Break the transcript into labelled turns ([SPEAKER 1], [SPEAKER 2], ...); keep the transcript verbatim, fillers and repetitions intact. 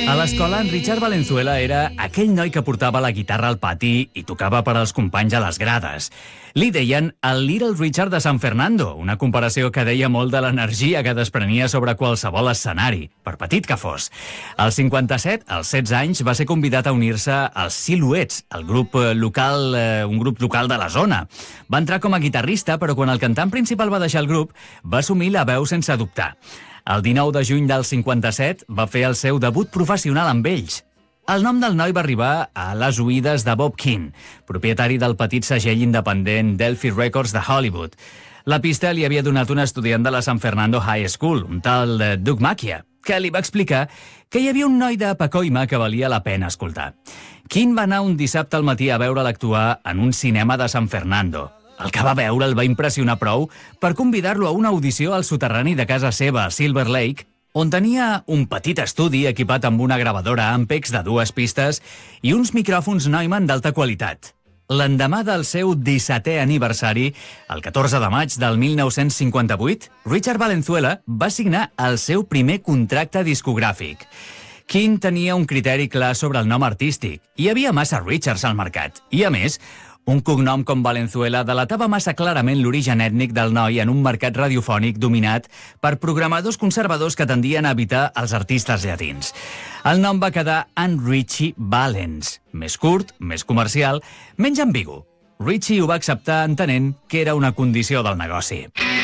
[SPEAKER 1] A l'escola, en Richard Valenzuela era aquell noi que portava la guitarra al pati i tocava per als companys a les grades. Li deien el Little Richard de San Fernando, una comparació que deia molt de l'energia que desprenia sobre qualsevol escenari, per petit que fos. Als cinquanta-set, als setze anys, va ser convidat a unir-se als Silhouettes, el grup local, eh, un grup local de la zona. Va entrar com a guitarrista, però quan el cantant principal va deixar el grup, va assumir la veu sense dubtar. El dinou de juny del cinquanta-set va fer el seu debut professional amb ells. El nom del noi va arribar a les oïdes de Bob Keane, propietari del petit segell independent Delphi Records de Hollywood. La pista li havia donat un estudiant de la San Fernando High School, un tal Doug Macchia, que li va explicar que hi havia un noi de Pacoima que valia la pena escoltar. Keane va anar un dissabte al matí a veure'l actuar en un cinema de San Fernando. El que va veure el va impressionar prou per convidar-lo a una audició al soterrani de casa seva, Silver Lake, on tenia un petit estudi equipat amb una gravadora Ampex de dues pistes i uns micròfons Neumann d'alta qualitat. L'endemà del seu dissetè aniversari, el catorze de maig del mil nou-cents cinquanta-vuit, Richard Valenzuela va signar el seu primer contracte discogràfic. Keane tenia un criteri clar sobre el nom artístic. Hi havia massa Richards al mercat. I, a més, un cognom com Valenzuela delatava massa clarament l'origen ètnic del noi en un mercat radiofònic dominat per programadors conservadors que tendien a evitar els artistes llatins. El nom va quedar en Richie Valens. Més curt, més comercial, menys ambigu. Richie ho va acceptar entenent que era una condició del negoci.